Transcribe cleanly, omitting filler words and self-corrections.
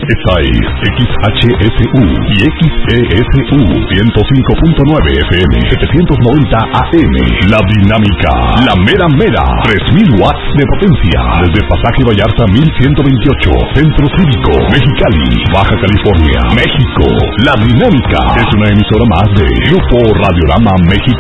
Esta es XHSU y XESU 105.9 FM 790 AM. La Dinámica, la mera mera, 3000 watts de potencia. Desde Pasaje Vallarta 1128, Centro Cívico, Mexicali, Baja California, México. La Dinámica es una emisora más de Grupo Radiorama México.